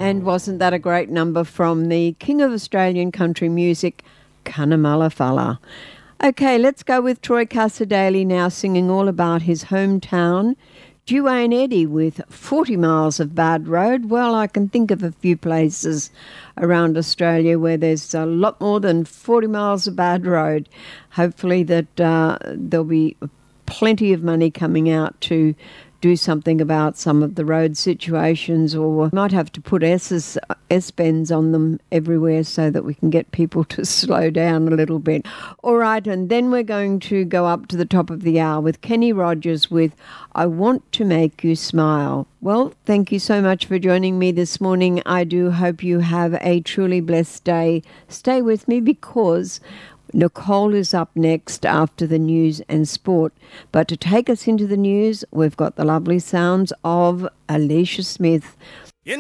And wasn't that a great number from the King of Australian country music, Cunnamulla Falla? Okay, let's go with Troy Cassar-Daley now, singing all about his hometown. Duane Eddy with 40 miles of bad road. Well, I can think of a few places around Australia where there's a lot more than 40 miles of bad road. Hopefully that there'll be plenty of money coming out to do something about some of the road situations, or might have to put S-bends on them everywhere so that we can get people to slow down a little bit. All right, and then we're going to go up to the top of the hour with Kenny Rogers with I Want to Make You Smile. Well, thank you so much for joining me this morning. I do hope you have a truly blessed day. Stay with me because Nicole is up next after the news and sport. But to take us into the news, we've got the lovely sounds of Alicia Smith.